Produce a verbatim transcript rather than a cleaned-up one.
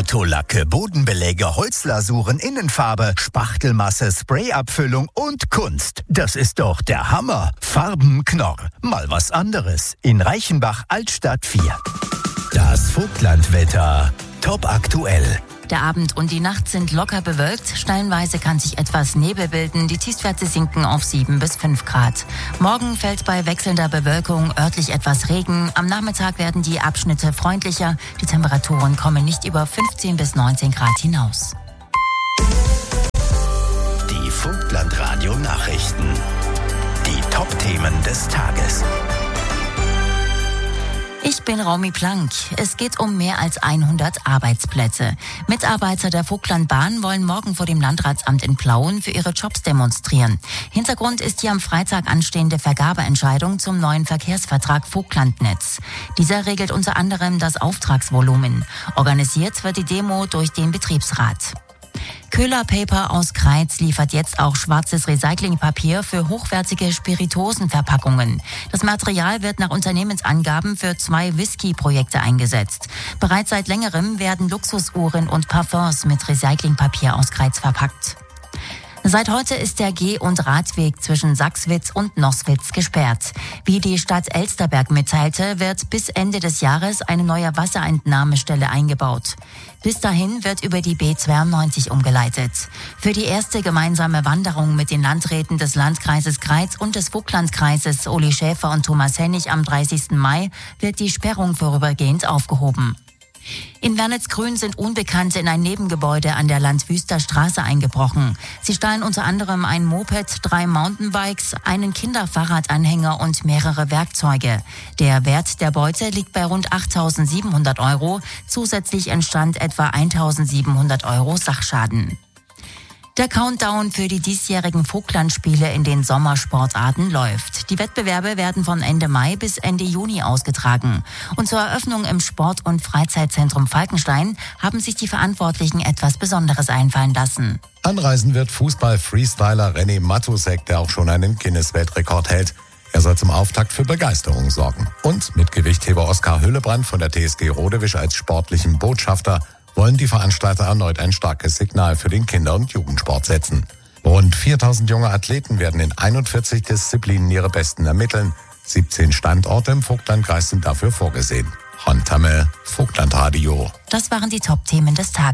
Autolacke, Bodenbeläge, Holzlasuren, Innenfarbe, Spachtelmasse, Sprayabfüllung und Kunst. Das ist doch der Hammer. Farbenknorr. Mal was anderes. In Reichenbach, Altstadt vier. Das Vogtlandwetter. Top aktuell. Der Abend und die Nacht sind locker bewölkt. Stellenweise kann sich etwas Nebel bilden. Die Tiefstwerte sinken auf sieben bis fünf Grad. Morgen fällt bei wechselnder Bewölkung örtlich etwas Regen. Am Nachmittag werden die Abschnitte freundlicher. Die Temperaturen kommen nicht über fünfzehn bis neunzehn Grad hinaus. Die Vogtlandradio Nachrichten. Die Top-Themen des Tages. Ich bin Romy Plank. Es geht um mehr als hundert Arbeitsplätze. Mitarbeiter der Vogtlandbahn wollen morgen vor dem Landratsamt in Plauen für ihre Jobs demonstrieren. Hintergrund ist die am Freitag anstehende Vergabeentscheidung zum neuen Verkehrsvertrag Vogtlandnetz. Dieser regelt unter anderem das Auftragsvolumen. Organisiert wird die Demo durch den Betriebsrat. Köhler Paper aus Kreiz liefert jetzt auch schwarzes Recyclingpapier für hochwertige Spirituosenverpackungen. Das Material wird nach Unternehmensangaben für zwei Whisky-Projekte eingesetzt. Bereits seit längerem werden Luxusuhren und Parfums mit Recyclingpapier aus Kreiz verpackt. Seit heute ist der Geh- und Radweg zwischen Sachswitz und Noswitz gesperrt. Wie die Stadt Elsterberg mitteilte, wird bis Ende des Jahres eine neue Wasserentnahmestelle eingebaut. Bis dahin wird über die B zweiundneunzig umgeleitet. Für die erste gemeinsame Wanderung mit den Landräten des Landkreises Kreiz und des Vogtlandkreises Uli Schäfer und Thomas Hennig am dreißigsten Mai wird die Sperrung vorübergehend aufgehoben. In Wernitzgrün sind Unbekannte in ein Nebengebäude an der Landwüsterstraße eingebrochen. Sie stahlen unter anderem ein Moped, drei Mountainbikes, einen Kinderfahrradanhänger und mehrere Werkzeuge. Der Wert der Beute liegt bei rund achttausendsiebenhundert Euro. Zusätzlich entstand etwa eintausendsiebenhundert Euro Sachschaden. Der Countdown für die diesjährigen Vogtlandspiele in den Sommersportarten läuft. Die Wettbewerbe werden von Ende Mai bis Ende Juni ausgetragen. Und zur Eröffnung im Sport- und Freizeitzentrum Falkenstein haben sich die Verantwortlichen etwas Besonderes einfallen lassen. Anreisen wird Fußball-Freestyler René Matusek, der auch schon einen Guinness-Weltrekord hält. Er soll zum Auftakt für Begeisterung sorgen. Und mit Gewichtheber Oskar Hüllebrand von der T S G Rodewisch als sportlichen Botschafter wollen die Veranstalter erneut ein starkes Signal für den Kinder- und Jugendsport setzen. Rund viertausend junge Athleten werden in einundvierzig Disziplinen ihre Besten ermitteln. siebzehn Standorte im Vogtlandkreis sind dafür vorgesehen. Hontamme, Vogtlandradio. Das waren die Top-Themen des Tages.